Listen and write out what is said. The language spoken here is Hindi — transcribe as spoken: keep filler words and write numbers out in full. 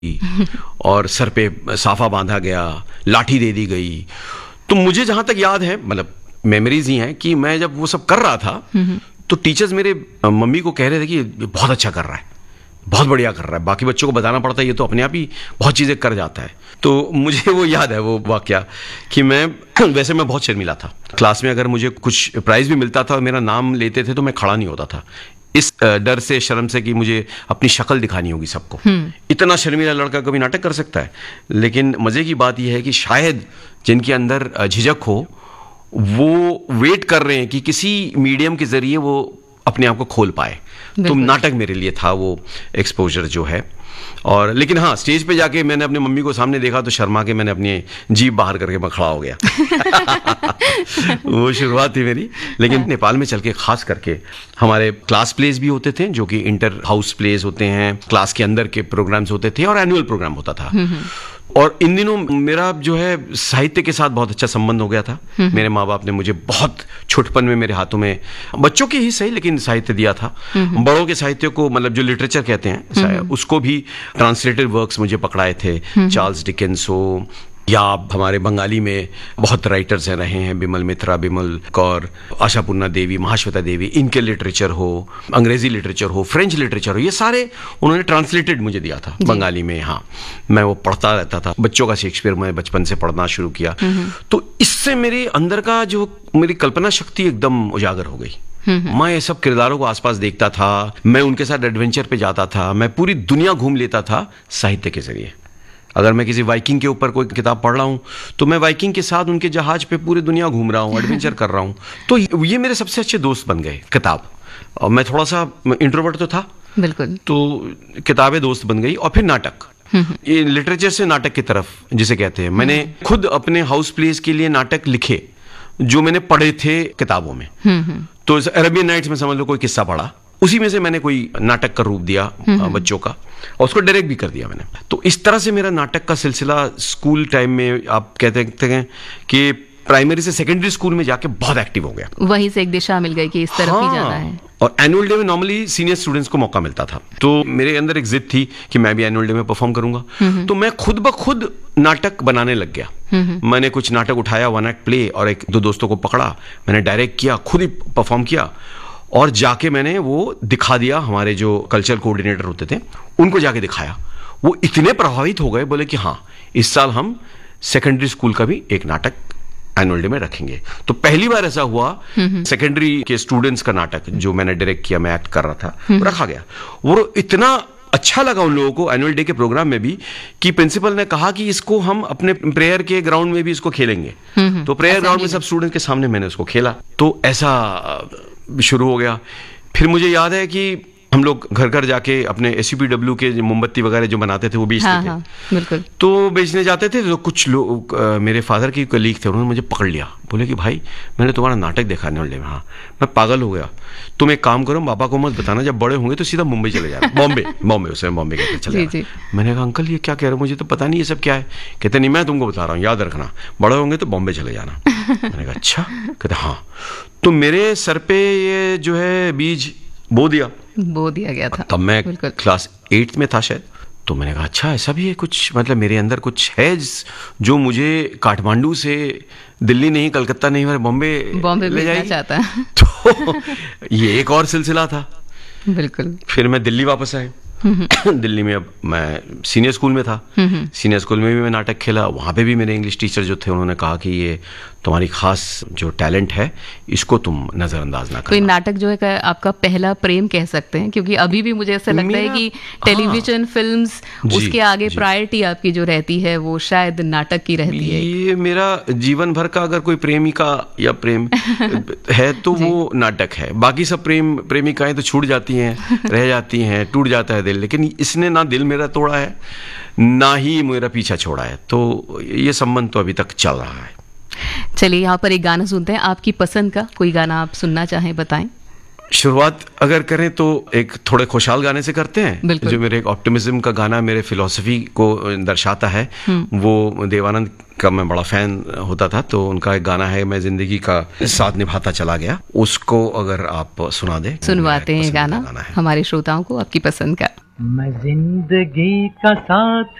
और सर पे साफा बांधा गया, लाठी दे दी गई। तो मुझे जहां तक याद है, मतलब मेमोरीज ही हैं, कि मैं जब वो सब कर रहा था तो टीचर्स मेरे मम्मी को कह रहे थे कि बहुत अच्छा कर रहा है, बहुत बढ़िया कर रहा है। बाकी बच्चों को बताना पड़ता है, ये तो अपने आप ही बहुत चीज़ें कर जाता है। तो मुझे वो याद है वो वाकया कि मैं वैसे मैं बहुत शर्मीला था। क्लास में अगर मुझे कुछ प्राइज़ भी मिलता था और मेरा नाम लेते थे तो मैं खड़ा नहीं होता था, इस डर से, शर्म से कि मुझे अपनी शक्ल दिखानी होगी सबको। इतना शर्मीला लड़का कभी नाटक कर सकता है? लेकिन मज़े की बात यह है कि शायद जिनके अंदर झिझक हो वो वेट कर रहे हैं कि किसी मीडियम के जरिए वो अपने आप को खोल पाए। तो नाटक मेरे लिए था वो एक्सपोजर जो है। और लेकिन हाँ, स्टेज पे जाके मैंने अपने मम्मी को सामने देखा तो शर्मा के मैंने अपनी जीभ बाहर करके मैं खड़ा हो गया। वो शुरुआत थी मेरी। लेकिन हाँ। नेपाल में चल के खास करके हमारे क्लास प्लेज भी होते थे, जो कि इंटर हाउस प्लेज होते हैं, क्लास के अंदर के प्रोग्राम्स होते थे, और एनुअल प्रोग्राम होता था। और इन दिनों मेरा जो है साहित्य के साथ बहुत अच्छा संबंध हो गया था। मेरे माँ बाप ने मुझे बहुत छोटपन में मेरे हाथों में, बच्चों के ही सही लेकिन साहित्य दिया था। बड़ों के साहित्य को, मतलब जो लिटरेचर कहते हैं, उसको भी ट्रांसलेटेड वर्क्स मुझे पकड़ाए थे। चार्ल्स डिकेंस हो, या हमारे बंगाली में बहुत राइटर्स हैं रहे हैं, बिमल मित्रा, बिमल कौर, आशापूर्णा देवी, महाश्वेता देवी, इनके लिटरेचर हो, अंग्रेजी लिटरेचर हो, फ्रेंच लिटरेचर हो, ये सारे उन्होंने ट्रांसलेटेड मुझे दिया था बंगाली में। हाँ, मैं वो पढ़ता रहता था। बच्चों का शेक्सपियर मैं बचपन से पढ़ना शुरू किया। तो इससे मेरे अंदर का जो मेरी कल्पना शक्ति एकदम उजागर हो गई। मैं ये सब किरदारों को आसपास देखता था, मैं उनके साथ एडवेंचर पे जाता था, मैं पूरी दुनिया घूम लेता था साहित्य के जरिए। अगर मैं किसी वाइकिंग के ऊपर कोई किताब पढ़ रहा हूँ तो मैं वाइकिंग के साथ उनके जहाज पे पूरी दुनिया घूम रहा हूँ, एडवेंचर कर रहा हूँ। तो ये मेरे सबसे अच्छे दोस्त बन गए किताब। और मैं थोड़ा सा इंट्रोवर्ट तो था, बिल्कुल, तो किताबें दोस्त बन गई। और फिर नाटक, ये लिटरेचर से नाटक की तरफ जिसे कहते हैं। मैंने खुद अपने हाउस प्लेस के लिए नाटक लिखे जो मैंने पढ़े थे किताबों में। तो अरेबियन नाइट्स में समझ लो कोई किस्सा पढ़ा, उसी में से मैंने कोई नाटक का रूप दिया बच्चों का, और उसको डायरेक्ट भी कर दिया मैंने। तो इस तरह से मेरा नाटक का सिलसिला स्कूल टाइम में, आप कहते हैं कि प्राइमरी से सेकेंडरी स्कूल में जाके बहुत एक्टिव हो गया। वहीं से एक दिशा मिल गई कि इस तरफ हाँ, ही जाना है। और एनुअल डे में नॉर्मली सीनियर स्टूडेंट्स को मौका मिलता था, तो मेरे अंदर एक जिद थी कि मैं भी एनुअल डे में परफॉर्म करूंगा। तो मैं खुद ब खुद नाटक बनाने लग गया। मैंने कुछ नाटक उठाया, वन एक्ट प्ले, और एक दो दोस्तों को पकड़ा, मैंने डायरेक्ट किया, खुद ही परफॉर्म किया, और जाके मैंने वो दिखा दिया। हमारे जो कल्चरल कोऑर्डिनेटर होते थे उनको जाके दिखाया। वो इतने प्रभावित हो गए, बोले कि हाँ, इस साल हम सेकेंडरी स्कूल का भी एक नाटक एनुअल डे में रखेंगे। तो पहली बार ऐसा हुआ, सेकेंडरी के स्टूडेंट्स का नाटक जो मैंने डायरेक्ट किया, मैं एक्ट कर रहा था, रखा गया। वो इतना अच्छा लगा उन लोगों को एनुअल डे के प्रोग्राम में भी कि प्रिंसिपल ने कहा कि इसको हम अपने प्रेयर के ग्राउंड में भी इसको खेलेंगे। तो प्रेयर ग्राउंड में सब स्टूडेंट्स के सामने मैंने उसको खेला। तो ऐसा शुरू हो गया। फिर मुझे याद है कि हम लोग घर घर जाके अपने एस यू पी डब्ल्यू के मोमबत्ती वगैरह जो बनाते थे वो बेचते हाँ, थे हाँ, बिल्कुल। तो बेचने जाते थे तो कुछ लोग, मेरे फादर के कलीग थे, उन्होंने मुझे पकड़ लिया, बोले कि भाई मैंने तुम्हारा नाटक देखा एनुअल डे में। हाँ, मैं पागल हो गया। तुम एक काम करो, पापा को मत बताना, जब बड़े होंगे तो सीधा मुंबई चले जाना। बॉम्बे बॉम्बे उसे बॉम्बे कहते चले जाना। मैंने कहा अंकल ये क्या कह रहे हो, मुझे तो पता नहीं ये सब क्या है। कहते नहीं, मैं तुमको बता रहा हूँ, याद रखना, बड़े होंगे तो बॉम्बे चले जाना। मैंने कहा अच्छा। कहते हाँ। तो मेरे सर पे ये जो है बीज बो दिया बो दिया गया था। तब मैं क्लास एट्थ में था शायद। तो मैंने कहा अच्छा ऐसा भी है कुछ, मतलब मेरे अंदर कुछ है जो मुझे काठमांडू से दिल्ली नहीं, कलकत्ता नहीं, मेरे बॉम्बे बॉम्बे ले जाना चाहता है। तो ये एक और सिलसिला था। बिल्कुल। फिर मैं दिल्ली वापस आया। दिल्ली में अब मैं सीनियर स्कूल में था। सीनियर स्कूल में भी मैं नाटक खेला। वहाँ पे भी मेरे इंग्लिश टीचर जो थे उन्होंने कहा कि ये तुम्हारी खास जो टैलेंट है इसको तुम नजरअंदाज ना करना। कोई नाटक जो है आपका पहला प्रेम कह सकते हैं, क्योंकि अभी भी मुझे ऐसा लगता है कि टेलीविजन फिल्म्स उसके आगे प्रायोरिटी आपकी जो रहती है वो शायद नाटक की रहती है। ये मेरा जीवन भर का अगर कोई प्रेमिका या प्रेम है तो वो नाटक है। बाकी सब प्रेम प्रेमिकाएं तो छूट जाती हैं, रह जाती हैं, टूट जाता है दिल, लेकिन इसने ना दिल मेरा तोड़ा है ना ही मेरा पीछा छोड़ा है। तो ये संबंध तो अभी तक चल रहा है। चलिए यहाँ पर एक गाना सुनते हैं, आपकी पसंद का कोई गाना आप सुनना चाहें बताएं। शुरुआत अगर करें तो एक थोड़े खुशहाल गाने से करते हैं, जो मेरे एक ऑप्टिमिज्म का गाना मेरे फिलॉसफी को दर्शाता है। वो देवानंद का मैं बड़ा फैन होता था, तो उनका एक गाना है, मैं जिंदगी का साथ निभाता चला गया, उसको अगर आप सुना दें। सुनवाते हैं गाना, गाना हमारे श्रोताओं को आपकी पसंद का। मैं जिंदगी का साथ